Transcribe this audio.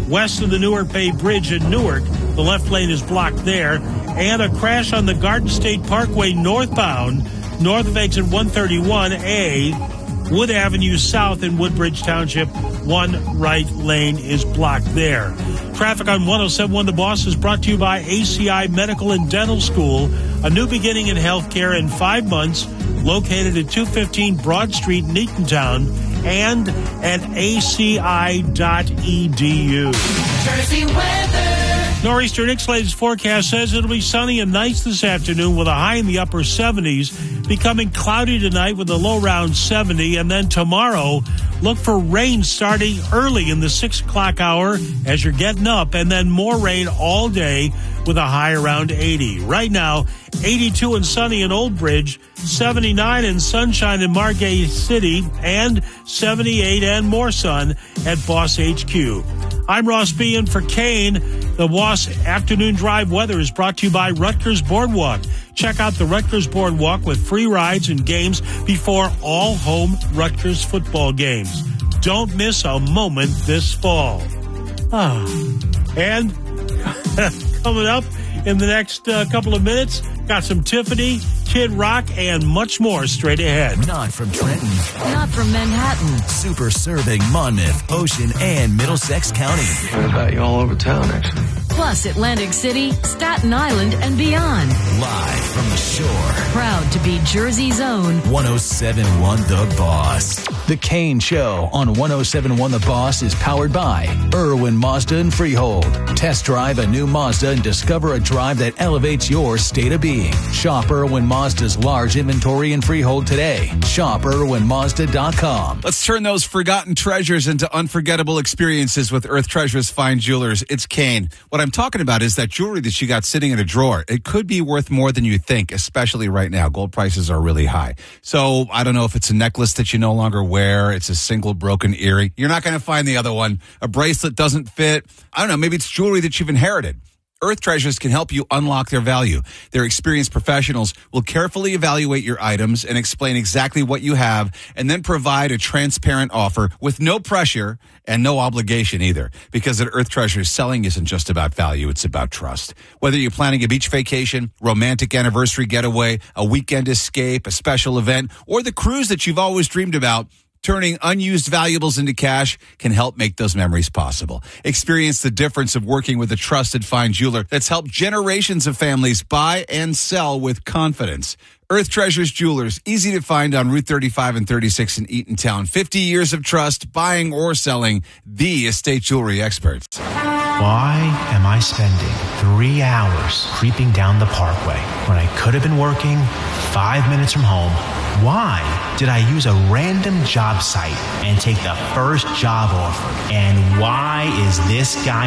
west of the Newark Bay Bridge in Newark. The left lane is blocked there. And a crash on the Garden State Parkway northbound, north of exit 131A, Wood Avenue South in Woodbridge Township. One right lane is blocked there. Traffic on 107.1 The Boss is brought to you by ACI Medical and Dental School, a new beginning in healthcare in 5 months, located at 215 Broad Street in Eatontown, and at aci.edu. Jersey weather. Nor'easter Nick's latest forecast says it'll be sunny and nice this afternoon with a high in the upper 70s, becoming cloudy tonight with a low around 70, and then tomorrow, look for rain starting early in the 6 o'clock hour as you're getting up, and then more rain all day with a high around 80. Right now, 82 and sunny in Old Bridge, 79 and sunshine in Margate City, and 78 and more sun at Boss HQ. I'm Ross Bean for Kane. The Boss Afternoon Drive weather is brought to you by Rutgers Boardwalk. Check out the Rutgers Boardwalk with free rides and games before all home Rutgers football games. Don't miss a moment this fall. And coming up in the next couple of minutes, got some Tiffany, Kid Rock, and much more straight ahead. Not from Trenton. Not from Manhattan. Super serving Monmouth, Ocean, and Middlesex County. Heard about you all over town, actually. Plus Atlantic City, Staten Island, and beyond. Live from the shore. Proud to be Jersey's own 107.1 The Boss. The Kane Show on 107.1 The Boss is powered by Irwin Mazda and Freehold. Test drive a new Mazda and discover a drive that elevates your state of being. Shop Irwin Mazda's large inventory in Freehold today. Shop IrwinMazda.com. Let's turn those forgotten treasures into unforgettable experiences with Earth Treasures Fine Jewelers. It's Kane. What I'm talking about is that jewelry that you got sitting in a drawer. It could be worth more than you think, especially right now. Gold prices are really high. So I don't know if it's a necklace that you no longer wear. It's a single broken earring. You're not going to find the other one. A bracelet doesn't fit. I don't know. Maybe it's jewelry that you've inherited. Earth Treasures can help you unlock their value. Their experienced professionals will carefully evaluate your items and explain exactly what you have, and then provide a transparent offer with no pressure and no obligation either. Because at Earth Treasures, selling isn't just about value, it's about trust. Whether you're planning a beach vacation, romantic anniversary getaway, a weekend escape, a special event, or the cruise that you've always dreamed about, turning unused valuables into cash can help make those memories possible. Experience the difference of working with a trusted fine jeweler that's helped generations of families buy and sell with confidence. Earth Treasures Jewelers, easy to find on Route 35 and 36 in Eatontown. 50 years of trust, buying or selling, the estate jewelry experts. Why am I spending 3 hours creeping down the parkway when I could have been working 5 minutes from home? Why did I use a random job site and take the first job offer? And why is this guy